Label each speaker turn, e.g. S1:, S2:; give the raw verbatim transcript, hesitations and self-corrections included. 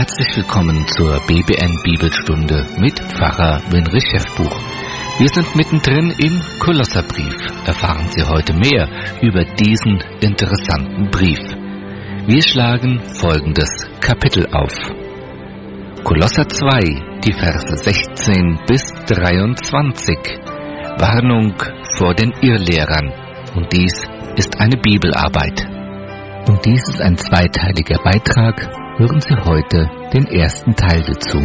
S1: Herzlich willkommen zur B B N Bibelstunde mit Pfarrer Winrich Schäffbuch. Wir sind mittendrin im Kolosserbrief. Erfahren Sie heute mehr über diesen interessanten Brief. Wir schlagen folgendes Kapitel auf. Kolosser zwei, die Verse sechzehn bis dreiundzwanzig. Warnung vor den Irrlehrern. Und dies ist eine Bibelarbeit. Und dies ist ein zweiteiliger Beitrag. Hören Sie heute den ersten Teil dazu.